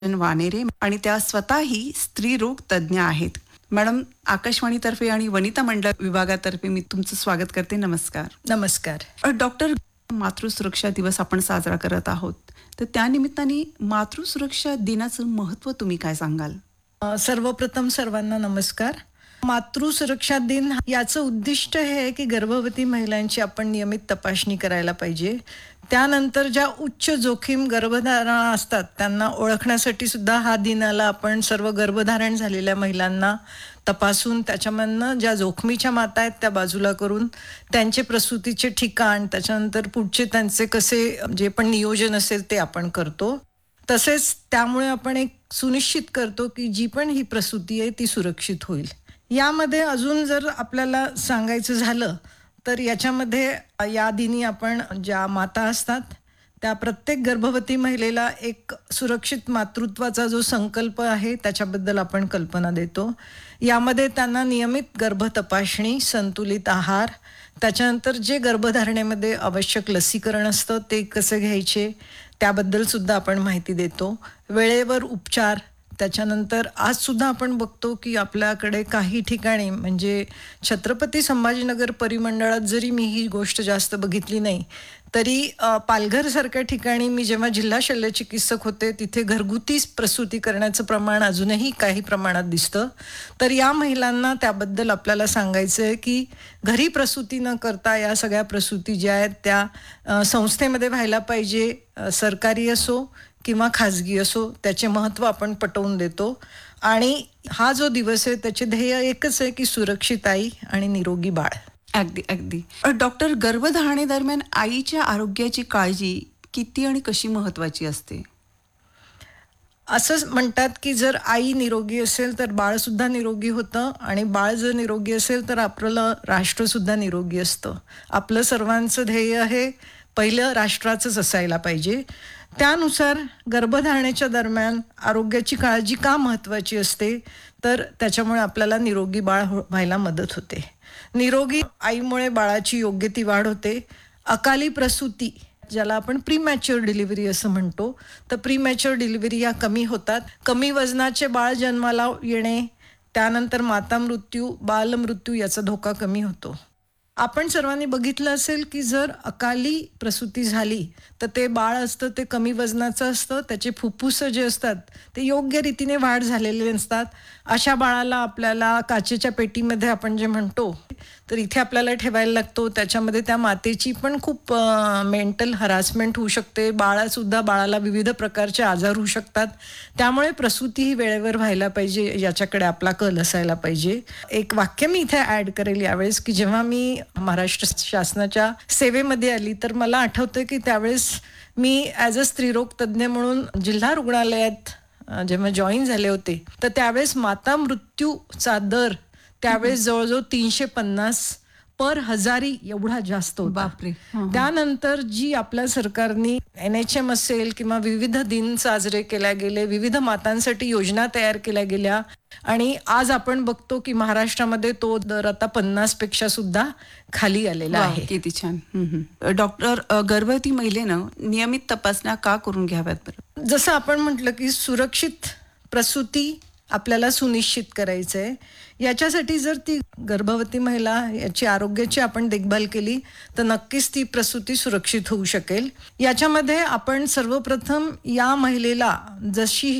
वानेरे आणि त्या स्वतःही स्त्रीरोग तज्ज्ञ आहेत. मॅडम, आकाशवाणीतर्फे आणि वनिता मंडळ विभागातर्फे मी तुमचं स्वागत करते. नमस्कार. नमस्कार. डॉक्टर, मातृसुरक्षा दिवस आपण साजरा करत आहोत, तर त्या निमित्ताने मातृसुरक्षा दिनाचं महत्त्व तुम्ही काय सांगाल? सर्वप्रथम सर्वांना नमस्कार. मातृसुरक्षा दिन याचं उद्दिष्ट हे आहे की गर्भवती महिलांची आपण नियमित तपासणी करायला पाहिजे. त्यानंतर ज्या उच्च जोखीम गर्भधारणा असतात त्यांना ओळखण्यासाठी सुद्धा हा दिनाला आपण सर्व गर्भधारण झालेल्या महिलांना तपासून त्याच्यामधनं ज्या जोखमीच्या माता आहेत त्या बाजूला करून त्यांचे प्रसूतीचे ठिकाण, त्याच्यानंतर पुढचे त्यांचे कसे जे पण नियोजन असेल ते आपण करतो. तसेच त्यामुळे आपण एक सुनिश्चित करतो की जी पण ही प्रसूती आहे ती सुरक्षित होईल. यामध्ये अजून जर आपल्याला सांगायचं झालं तर याच्यामध्ये या दिनी आपण ज्या माता असतात त्या प्रत्येक गर्भवती महिलेला एक सुरक्षित मातृत्वाचा जो संकल्प आहे त्याच्याबद्दल आपण कल्पना देतो. यामध्ये त्यांना नियमित गर्भ तपासणी, संतुलित आहार, त्याच्यानंतर जे गर्भधारणेमध्ये आवश्यक लसीकरण असतं ते कसे घ्यायचे त्याबद्दल सुद्धा आपण माहिती देतो. वेळेवर उपचार, त्याच्यानंतर आज सुद्धा आपण बघतो की आपल्याकडे काही ठिकाणी म्हणजे छत्रपती संभाजीनगर परिमंडळात जरी मी ही गोष्ट जास्त बघितली नाही तरी पालघरसारख्या ठिकाणी मी जेव्हा जिल्हा शल्यचिकित्सक होते तिथे घरगुती प्रसूती करण्याचं प्रमाण अजूनही काही प्रमाणात दिसतं. तर या महिलांना त्याबद्दल आपल्याला सांगायचं आहे की घरी प्रसूती न करता या सगळ्या प्रसूती ज्या आहेत त्या संस्थेमध्ये व्हायला पाहिजे. सरकारी असो किंवा खाजगी असो त्याचे महत्त्व आपण पटवून देतो. आणि हा जो दिवस आहे त्याचे ध्येय एकच आहे की सुरक्षित आई आणि निरोगी बाळ. अगदी अगदी. डॉक्टर, गर्भधारणेदरम्यान आईच्या आरोग्याची काळजी किती आणि कशी महत्त्वाची असते? असं म्हणतात की जर आई निरोगी असेल तर बाळ सुद्धा निरोगी होतं आणि बाळ जर निरोगी असेल तर आपलं राष्ट्र सुद्धा निरोगी असतं. आपलं सर्वांचं ध्येय हे पहिलं राष्ट्राचंच असायला पाहिजे. त्यानुसार गर्भधारणेच्या दरम्यान आरोग्याची काळजी का महत्त्वाची असते तर त्याच्यामुळे आपल्याला निरोगी बाळ व्हायला मदत होते. निरोगी आईमुळे बाळाची योग्य ती वाढ होते. अकाली प्रसूती ज्याला आपण प्रीमॅच्युअर डिलिव्हरी असं म्हणतो तर प्रीमॅच्युअर डिलिव्हरी या कमी होतात. कमी वजनाचे बाळ जन्माला येणे, त्यानंतर माता मृत्यू, बालमृत्यू याचा धोका कमी होतो. आपण सर्वांनी बघितलं असेल की जर अकाली प्रसूती झाली तर ते बाळ असतं ते कमी वजनाचं असतं, त्याचे फुफ्फुसं जे असतात ते योग्य रीतीने वाढ झालेले नसतात. अशा बाळाला आपल्याला काचेच्या पेटीमध्ये आपण जे म्हणतो तर इथे आपल्याला ठेवायला लागतो. त्याच्यामध्ये त्या मातेची पण खूप मेंटल हरासमेंट होऊ शकते. बाळाला विविध प्रकारचे आजार होऊ शकतात. त्यामुळे प्रसूती ही वेळेवर व्हायला पाहिजे याच्याकडे आपला कल असायला पाहिजे. एक वाक्य मी इथे ॲड करेल यावेळेस की जेव्हा मी महाराष्ट्र शासनाच्या सेवेमध्ये आली तर मला आठवतं की त्यावेळेस मी ॲज अ स्त्रीरोग तज्ज्ञ म्हणून जिल्हा रुग्णालयात जेव्हा जॉईन झाले होते तर त्यावेळेस माता मृत्यूचा दर त्यावेळेस जवळजवळ 350 पर हजारी एवढा जास्त होता. बापरे. त्यानंतर जी आपल्या सरकारने NHM असेल किंवा विविध दिन साजरे केल्या गेले, विविध मातांसाठी योजना तयार केल्या गेल्या आणि आज आपण बघतो की महाराष्ट्रामध्ये तो दर आता 50 पेक्षा सुद्धा खाली आलेला आहे. किती छान. डॉक्टर, गर्भवती महिलेनं नियमित तपासण्या का करून घ्याव्यात बरं? जसं आपण म्हटलं की सुरक्षित प्रसूती आपल्याला सुनिश्चित करायचं आहे. याच्यासाठी जर ती गर्भवती महिला याची आरोग्याची आपण देखभाल केली तर नक्कीच ती प्रसूती सुरक्षित होऊ शकेल. याच्यामध्ये आपण सर्वप्रथम या महिलेला जशी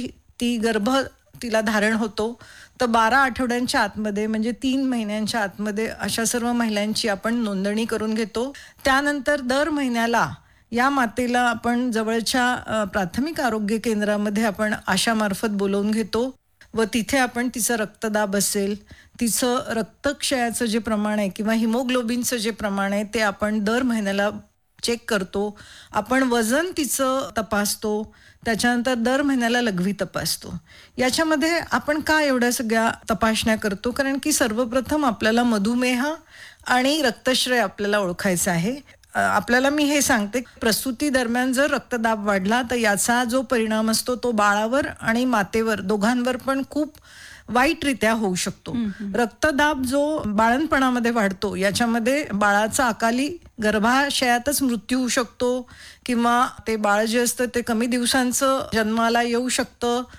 तिला धारण होतो तर 12 आठवड्यांच्या आतमध्ये म्हणजे 3 महिन्यांच्या आतमध्ये अशा सर्व महिलांची आपण नोंदणी करून घेतो. त्यानंतर दर महिन्याला या मातेला आपण जवळच्या प्राथमिक आरोग्य केंद्रामध्ये आपण आशामार्फत बोलवून घेतो व तिथे आपण तिचं रक्तदाब असेल, तिचं रक्तक्षयाचं जे प्रमाण आहे किंवा हिमोग्लोबिनचं जे प्रमाण आहे ते आपण दर महिन्याला चेक करतो. आपण वजन तिचं तपासतो. त्याच्यानंतर दर महिन्याला लघवी तपासतो. याच्यामध्ये आपण का एवढ्या सगळ्या तपासण्या करतो कारण की सर्वप्रथम आपल्याला मधुमेह आणि रक्तक्षय आपल्याला ओळखायचं आहे. आपल्याला मी हे सांगते प्रसूती दरम्यान जर रक्तदाब वाढला तर याचा जो परिणाम असतो तो बाळावर आणि मातेवर दोघांवर पण खूप वाईटरित्या होऊ शकतो. रक्तदाब जो बाळंतपणामध्ये वाढतो याच्यामध्ये बाळाचा अकाली गर्भाशयातच मृत्यू होऊ शकतो किंवा ते बाळ जे असतं ते कमी दिवसांचं जन्माला येऊ शकतं.